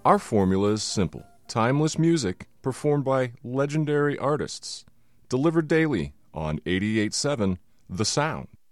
Our formula is simple. Timeless music performed by legendary artists. Delivered daily on 88.7 The Sound.